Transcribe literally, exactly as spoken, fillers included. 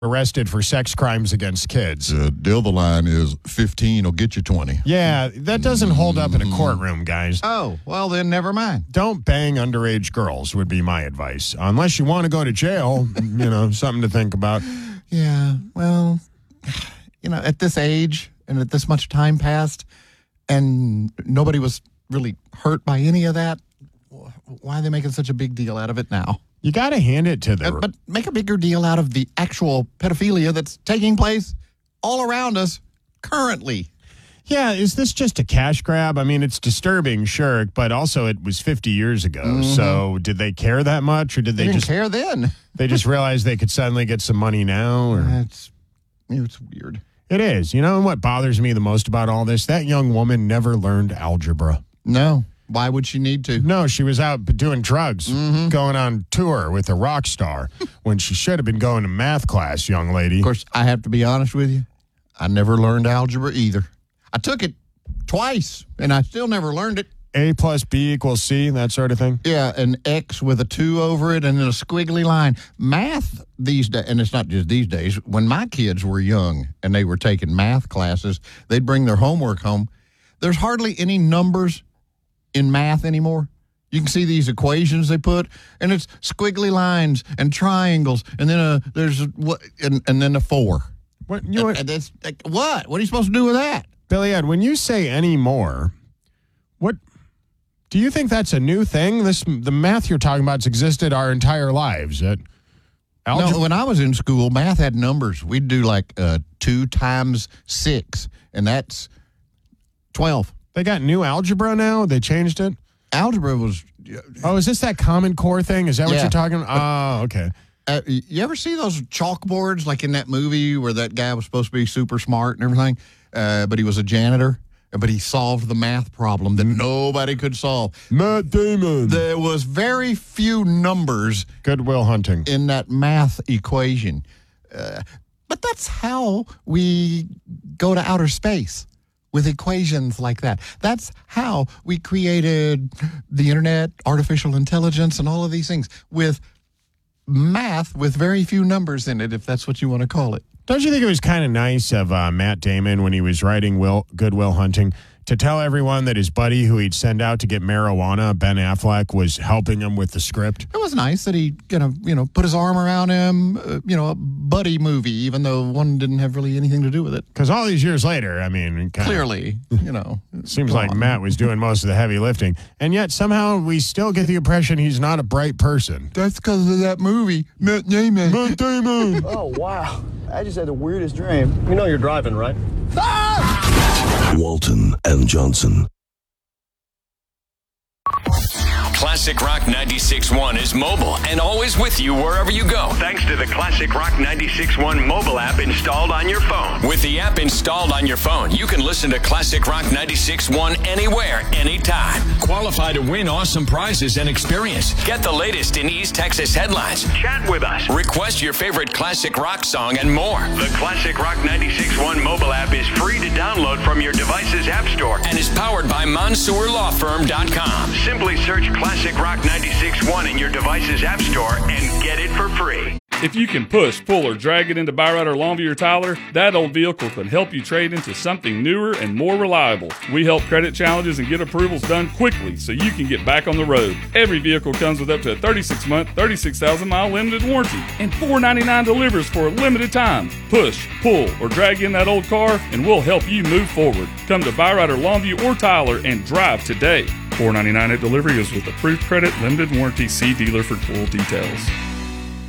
arrested for sex crimes against kids. Uh, the other line is fifteen will get you twenty. Yeah, that doesn't hold up in a courtroom, guys. Oh, well, then never mind. Don't bang underage girls would be my advice. Unless you want to go to jail, you know, something to think about. Yeah, well, you know, at this age and at this much time passed and nobody was really hurt by any of that, why are they making such a big deal out of it now? You got to hand it to them. Uh, but make a bigger deal out of the actual pedophilia that's taking place all around us currently. Yeah, is this just a cash grab? I mean, it's disturbing, sure, but also it was fifty years ago. Mm-hmm. So did they care that much, or did they, they didn't just care then? They just realized they could suddenly get some money now? Or? It's, it's weird. It is. You know what bothers me the most about all this? That young woman never learned algebra. No. Why would she need to? No, she was out doing drugs, mm-hmm. going on tour with a rock star when she should have been going to math class, young lady. Of course, I have to be honest with you. I never learned algebra either. I took it twice, and I still never learned it. A plus B equals C, that sort of thing? Yeah, an X with a two over it and then a squiggly line. Math these days, and it's not just these days, when my kids were young and they were taking math classes, they'd bring their homework home. There's hardly any numbers in math anymore. You can see these equations they put, and it's squiggly lines and triangles, and then a there's a, and, and then a four. What you and, and that's like, what? What are you supposed to do with that? Billy Ed, when you say any more, what do you think that's a new thing? This the math you're talking about has existed our entire lives. It, algebra- no, when I was in school, math had numbers. We'd do like uh, two times six, and that's twelve. They got new algebra now? They changed it? Algebra was... Oh, is this that Common Core thing? Is that what yeah. you're talking about? Oh, okay. Uh, you ever see those chalkboards like in that movie where that guy was supposed to be super smart and everything, uh, but he was a janitor, but he solved the math problem that nobody could solve? Matt Damon. There was very few numbers... Good Will Hunting. ...in that math equation. Uh, but that's how we go to outer space. With equations like that. That's how we created the internet, artificial intelligence, and all of these things with math with very few numbers in it, if that's what you want to call it. Don't you think it was kind of nice of uh, Matt Damon when he was writing Will, Good Will Hunting to tell everyone that his buddy who he'd send out to get marijuana, Ben Affleck, was helping him with the script? It was nice that he kind of, you know, put his arm around him, uh, you know, a buddy movie, even though one didn't have really anything to do with it. Because all these years later, I mean... Clearly, you know. Seems like on. Matt was doing most of the heavy lifting. And yet somehow we still get the impression he's not a bright person. That's because of that movie, Matt Damon. Matt Damon. Oh, wow. I just had the weirdest dream. You know you're driving, right? Ah! Walton and Johnson. Classic Rock ninety-six point one is mobile and always with you wherever you go. Thanks to the Classic Rock ninety-six point one mobile app installed on your phone. With the app installed on your phone, you can listen to Classic Rock ninety-six point one anywhere, anytime. Qualify to win awesome prizes and experience. Get the latest in East Texas headlines. Chat with us. Request your favorite classic rock song and more. The Classic Rock ninety-six point one mobile app is free to download from your device's app store and is powered by Mansour Law Firm dot com. Simply search Classic Classic Rock ninety-six point one in your device's app store and get it for free. If you can push, pull, or drag it into Byrider, Longview, or Tyler, that old vehicle can help you trade into something newer and more reliable. We help credit challenges and get approvals done quickly so you can get back on the road. Every vehicle comes with up to a thirty-six month, thirty-six thousand mile limited warranty and four ninety-nine delivers for a limited time. Push, pull, or drag in that old car and we'll help you move forward. Come to Byrider, Longview, or Tyler and drive today. four ninety-nine at delivery is with approved credit, limited warranty. See dealer for full details.